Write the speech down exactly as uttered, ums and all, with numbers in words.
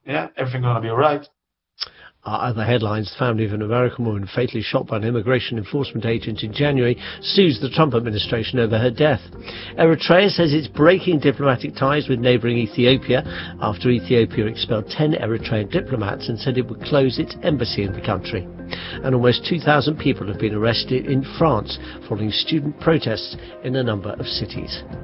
yeah, everything gonna be alright. Uh, other headlines: the family of an American woman fatally shot by an immigration enforcement agent in January sues the Trump administration over her death. Eritrea says it's breaking diplomatic ties with neighbouring Ethiopia after Ethiopia expelled ten Eritrean diplomats and said it would close its embassy in the country. And almost two thousand people have been arrested in France following student protests in a number of cities.